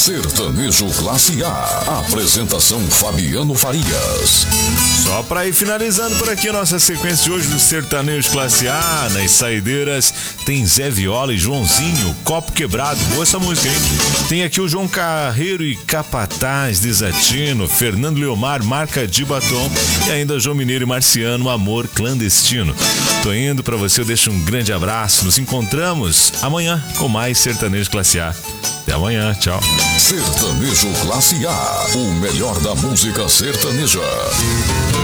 Sertanejo Classe A. Apresentação Fabiano Farias. Só para ir finalizando por aqui a nossa sequência de hoje do Sertanejo Classe A. Nas saideiras tem Zé Viola e Joãozinho, Copo Quebrado. Boa essa música, hein? Tem aqui o João Carreiro e Capataz, Desatino, Fernando Leomar, Marca de Batom e ainda João Mineiro e Marciano, Amor Clandestino. Tô indo pra você, eu deixo um grande abraço. Nos encontramos amanhã com mais Sertanejo Classe A. Até amanhã, tchau. Sertanejo Classe A, o melhor da música sertaneja.